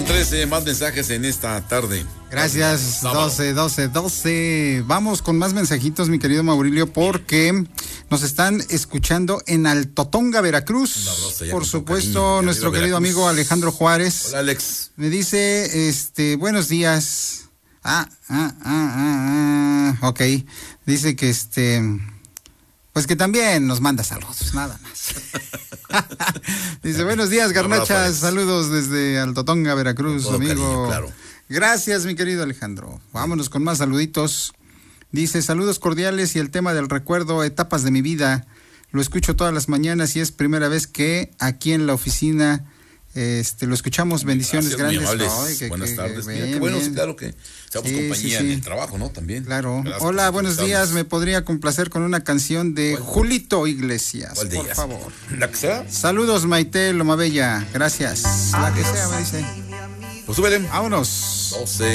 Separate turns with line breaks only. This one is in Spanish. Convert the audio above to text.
13 más mensajes en esta tarde.
Gracias, 12. Vamos con más mensajitos, mi querido Maurilio, porque nos están escuchando en Altotonga, Veracruz. Por supuesto, cariño, nuestro querido amigo Alejandro Juárez.
Hola, Alex.
Me dice, buenos días. Ok. Dice que pues que también nos manda saludos, nada más. Dice, buenos días, garnachas, saludos desde Altotonga, Veracruz, amigo.
Cariño, claro.
Gracias, mi querido Alejandro. Vámonos con más saluditos. Dice, saludos cordiales y el tema del recuerdo, etapas de mi vida. Lo escucho todas las mañanas y es primera vez que aquí en la oficina lo escuchamos. Bendiciones.
Gracias,
grandes.
Buenas tardes.
Bien,
qué bueno,
bien.
Claro que seamos compañía en el trabajo, ¿no? También.
Claro.
Gracias.
Hola, buenos días. ¿Me podría complacer con una canción de Julito Iglesias?
¿Cuál de
por
ellas?
favor.
¿La que sea?
Saludos, Maite Lomabella. Gracias. La que sea, me dice.
Pues súbele.
Vámonos.
12.